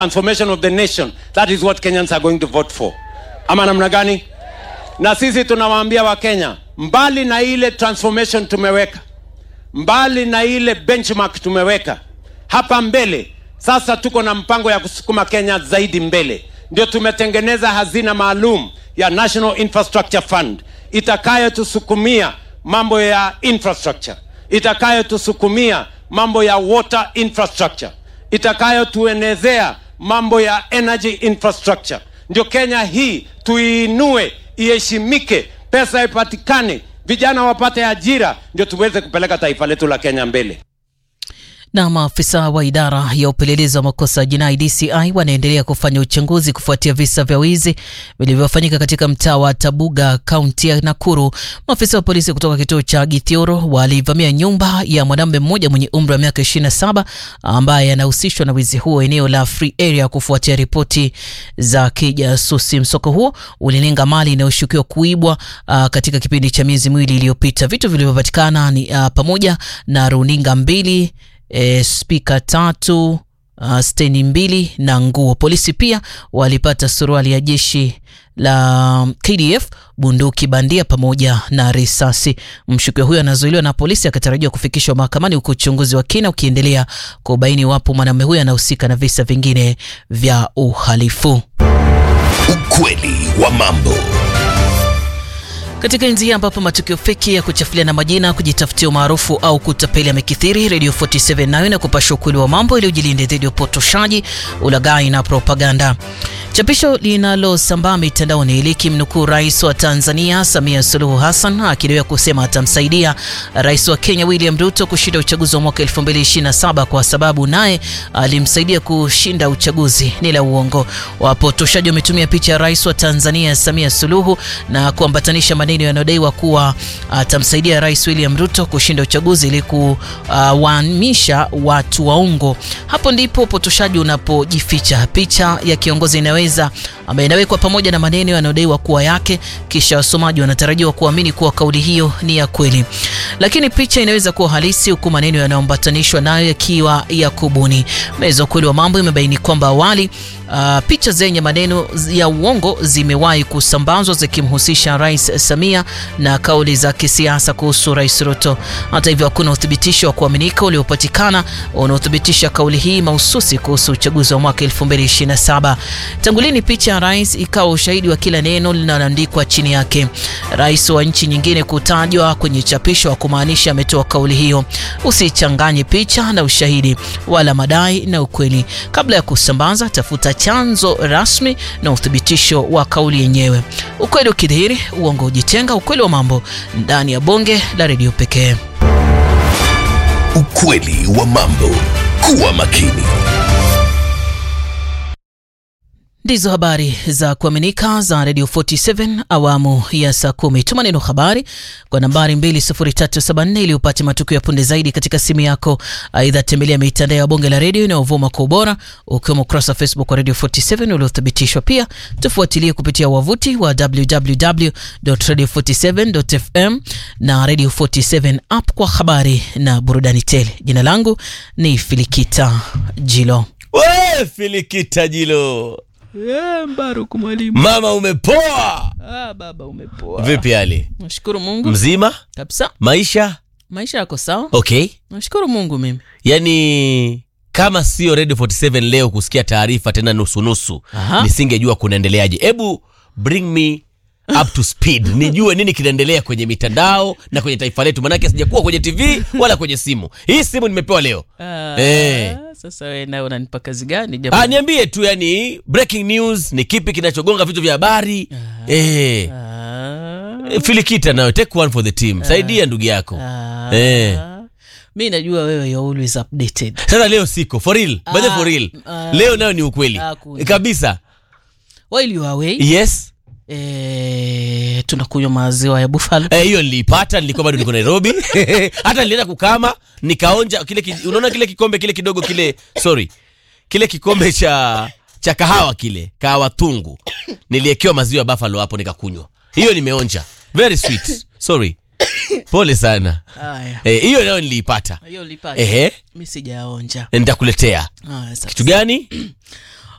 transformation of the nation. That is what Kenyans are going to vote for. Ama namna gani? Na sisi tunawaambia wa Kenya, mbali na ile transformation tumeweka, mbali na ile benchmark tumeweka, hapa mbele sasa tuko na mpango ya kusukuma Kenya zaidi mbele. Ndio tumetengeneza hazina maalum ya National Infrastructure Fund itakayotusukumia mambo ya infrastructure, itakayotusukumia mambo ya water infrastructure, itakayotuenezea mambo ya energy infrastructure. Ndio Kenya hii tuinue, iheshimike, pesa ipatikane, vijana wapate ajira, ndio tuweze kupeleka taifa letu la Kenya mbele. Na maafisa wa idara ya upelelezi wa makosa jinai DCI wanaendelea kufanya uchunguzi kufuatia visa vya wizi vilivyofanyika katika mtaa wa Tabuga, kaunti ya Nakuru. Maafisa wa polisi kutoka kituo cha Githioro walivamia nyumba ya mwanamume mmoja mwenye umri wa miaka 27 ambaye anahusishwa na wizi huo eneo la Free Area kufuatia ripoti za kijasusi. Msoko huo ulilenga mali inayoshukiwa kuibwa katika kipindi cha miezi miwili iliyopita. Vitu vilivyopatikana ni pamoja na runinga 2, speaker 3, steni 2 na nguo. Polisi pia walipata suruali ya jeshi la KDF, bunduki bandia pamoja na risasi. Mshukiwa huyo anazuiliwa na polisi akitarajiwa kufikishwa mahakamani huku uchunguzi wa kina ukiendelea kubaini wapo mwanamume huyo anahusika na visa vingine vya uhalifu. Ukweli wa mambo. Katika nchi ambapo matukio feki ya kuchafulia na majina, kujitafutia umaarufu au kutapeli yamekithiri, Radio 47 nayo inakupasha ukweli wa mambo ili ujilinde dhidi ya upotoshaji, ulaghai na propaganda. Chapisho linalosambaa mitandaoni likimnukuu Rais wa Tanzania Samia Suluhu Hassan akidaiwa kusema atamsaidia Rais wa Kenya William Ruto kushinda uchaguzi wa mwaka 2027 kwa sababu naye alimsaidia kushinda uchaguzi ni la uongo. Wapotoshaji wametumia picha ya Rais wa Tanzania Samia Suluhu na kuambatanisha maneno yanayodaiwa kuwa atamsaidia Rais William Ruto kushinda uchaguzi ili kuwahamisha watu waongo. Hapo ndipo upotoshaji unapojificha. Picha ya kiongozi ambaye inawekwa pamoja na maneno yanayodaiwa kuwa yake, kisha wasomaji wanatarajiwa kuamini kuwa kauli hiyo ni ya kweli. Lakini picha inaweza kuwa halisi huku maneno yanayoambatanishwa nayo yakiwa ya kubuni. Meza ukweli wa mambo imebaini kwamba awali picha zenye maneno ya uongo zimewahi kusambazwa zikimhusisha Rais Samia na kauli za kisiasa kuhusu Rais Ruto. Hata hivyo hakuna uthibitisho wa kuaminika uliopatikana unaothibitisha kauli hii mahususi kuhusu uchaguzi wa mwaka 2027. Tangu lini picha ya rais ikawa ushahidi wa kila neno linaloandikwa chini yake? Rais wa nchi nyingine kutajwa kwenye chapisho wa kumaanisha ametoa kauli hiyo. Usichanganye picha na ushahidi wala madai na ukweli. Kabla ya kusambaza, tafuta chanzo rasmi na uthibitisho wa kauli yenyewe. Ukweli ukidhihiri, uongo ujitenga. Ukweli wa mambo ndani ya bonge la redio pekee. Ukweli wa mambo. Kuwa makini. Ndizo habari za kuaminika za Radio 47 awamu ya saa 10. Tuma neno habari kwa nambari 20374 ili upate matukio ya punde zaidi katika simu yako. Aidha tembelea mitandao ya bonge la radio inayovuma kwa ubora ukiwemo ukurasa wa Facebook wa Radio 47 uliothibitishwa. Pia tufuatilie kupitia wavuti wa www.radio47.fm na Radio 47 app kwa habari na burudani tele. Jina langu ni Filikita Jilo. Wewe Filikita Jilo. Mbaruku mwalimu. Mama umepoa. Baba umepoa. Vipi hali? Nashukuru Mungu. Mzima? Kabisa. Maisha yako sawa? Okay. Nashukuru Mungu mimi. Yaani kama sio Radio 47 leo kusikia taarifa tena nusu nisingejua kunaendeleaje. Hebu bring me up to speed. Nijue nini kinaendelea kwenye mitandao na kwenye taifa letu, maana sijakuwa kwenye TV wala kwenye simu. Hii simu nimepewa leo. Sasa wewe nawe unanipa kazi gani jamani? Niambie tu, yani breaking news ni kipi kinachogonga vitu vya habari? Filikita nawe take one for the team. Saidia ndugu yako. Mimi najua wewe you're always updated. Sasa leo siko for real. But for real. Leo nayo ni ukweli. Kabisa. While you are away. Yes. Tunakunywa maziwa ya buffalo. Hiyo nilipata, nilikuwa bado niko Nairobi. Hata nilienda kukama, nikaonja kile unaona kile kikombe kile kidogo kile, kile kikombe cha kahawa, kile kahawa tungu. Niliekewa maziwa ya buffalo hapo nikakunywa. Hiyo nimeonja. Very sweet. Sorry. Pole sana. Hiyo leo nilipata. Hiyo nilipata. Mimi sijaonja. Nitakuletea. Kitu gani?